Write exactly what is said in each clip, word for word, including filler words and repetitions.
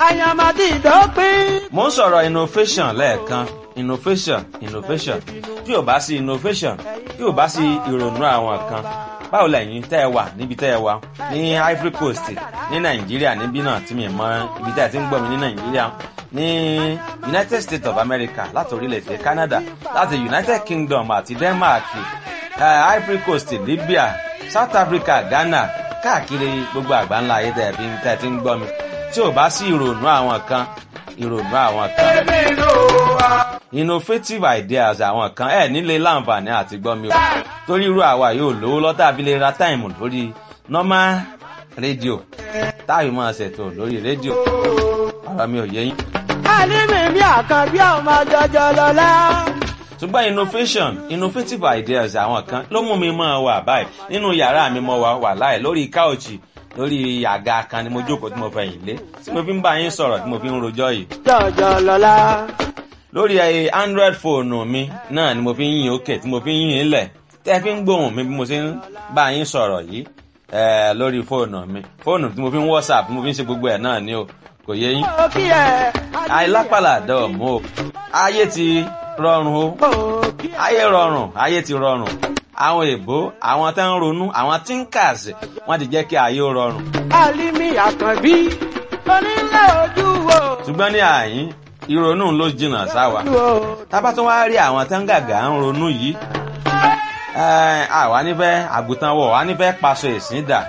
àyàmàdì ìdópin. mo ń sọ̀rọ̀ innovation lẹ́ẹ̀kan innovation innovation tí ò bá sí innovation tí ò bá sí ìrònú àwọn kan báwo lẹ́yìn tẹ́ ẹ wà níbi tẹ́ ẹ wà ní Ivory Coast ní Nàìjíríà níbí náà tí mi mọ ibi tẹ́ ẹ ti ń gbọ́ mi ní Nàìjíríà ní United States of America láti orílẹ̀-èdè Canada láti United Kingdom àti Denmark uh, Ivory Coast Libya South Africa Ghana káàkiri gbogbo àgbáńlá ayé tẹ́ ẹ fi tẹ́ ẹ ti ń gbọ́ mi tí ò bá sí ìrònú àwọn kan ìrònú àwọn kan innovative ideas àwọn kan ẹ nílé láǹfààní àti gbọ́ mi o torí irú àwa yóò lówó lọ́tà abilé ra táìmù lórí normal rédíò táyì máa ṣètò lórí rédíò ọ̀rọ̀ mi ò yé yín. àlímì mi àkànbí ọmọ jọjọ lọ́lá. ṣùgbọ́n innovation innovative ideas àwọn kan ló mú mi máa wà báyìí nínú yàrá mi mo wà wà láì lórí káòchì lórí àga kan ni mo jókòó tí mo fẹ̀yìn lé tí mo fi ń bá yín sọ̀rọ̀ tí mo fi ń rojọ́ yìí. jọjọ lọ́lá. lórí android fóònù mi náà ni mo fi ń yìn òkè tí mo fi ń yìn ilẹ̀ tẹ́ fi ń gbóhùn mi bí mo ṣe ń bá yín sọ̀rọ̀ yìí lórí fóònù mi fóònù tí mo fi ń whatsapp tí mo fi ń ṣe gbogbo ẹ̀ náà ni o kò yé yín. àìlápàlà dọ̀ mọ́ o ayé ti rọrùn o ayé rọrùn ayé ti rọrùn àwọn èbó àwọn tó ń ronú àwọn thinkers wọ́n ti jẹ́ kí ayé ó rọrùn. àlímì àkànbí onílé ojú wo. ṣùgbọ́n ní àyín ìrònú ló jìnnà sáwa tábà tó wá rí àwọn tó ń gàgà ń ronú yìí àwa nífẹ̀ẹ́ àgùntàn wọ̀ wá nífẹ̀ẹ́ paṣọ ẹ̀sìn dà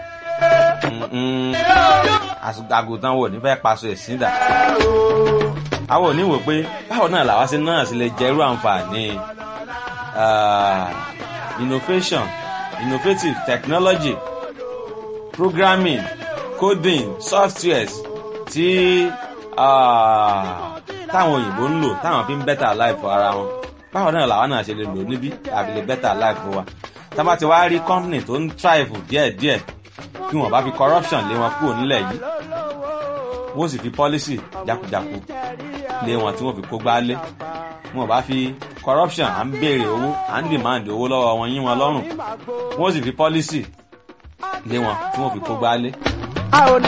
àgùntàn wọ̀ nífẹ̀ẹ́ paṣọ ẹ̀sìn dà àwọn ò ní wò pé báwo náà làwa ṣe náà sì lè jẹ irú àǹfààní innovation innovative technology programming coding softwares tí táwọn òyìnbó ń lò táwọn fi ń better life for ara wọn báwo náà làwọn náà ṣe lè lò níbí àbí lè better life for wa tá bá ti wá rí company tó ń thrive díẹ̀díẹ̀ kí wọ́n bá fi corruption lé wọn kúrò nílẹ̀ yìí wọ́n sì fi policy jákujáku lé wọn tí wọ́n fi kó gbá lé wọ́n bá fi corruption à ń béèrè owó à ń demand owó lọ́wọ́ wọn yín wọn lọ́rùn wọ́n sì fi policy lé wọn tí wọ́n fi kó gbá lé.